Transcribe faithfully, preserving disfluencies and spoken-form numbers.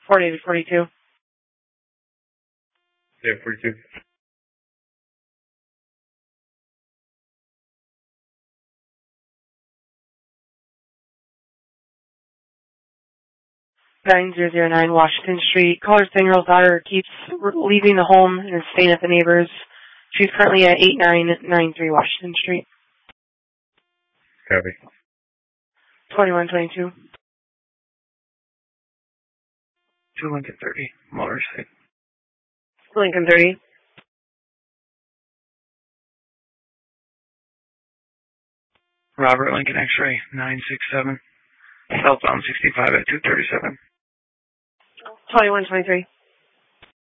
forty to forty-two. Yeah, forty-two. nine zero zero nine Washington Street. Caller saying her daughter keeps leaving the home and is staying at the neighbor's. She's currently at eight nine nine three Washington Street. Copy. twenty-one twenty-two. two Lincoln thirty. Motor City. Lincoln thirty. Robert Lincoln X-ray nine six seven. Southbound sixty-five at two thirty-seven. twenty-one twenty-three.